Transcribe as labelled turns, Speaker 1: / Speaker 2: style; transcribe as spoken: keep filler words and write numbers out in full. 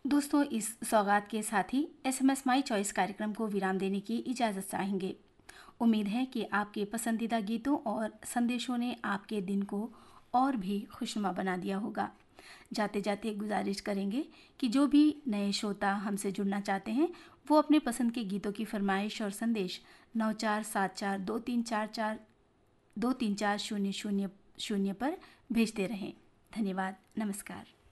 Speaker 1: दोस्तों, इस सौगात के साथ ही S M S my choice कार्यक्रम को विराम देने की इजाज़त चाहेंगे। उम्मीद है कि आपके पसंदीदा गीतों और संदेशों ने आपके दिन को और भी खुशनुमा बना दिया होगा। जाते जाते गुजारिश करेंगे कि जो भी नए श्रोता हमसे जुड़ना चाहते हैं वो अपने पसंद के गीतों की फरमाइश और संदेश नौ चार सात चार दो तीन चार चार दो तीन चार शून्य शून्य शून्य पर भेजते रहें। धन्यवाद। नमस्कार।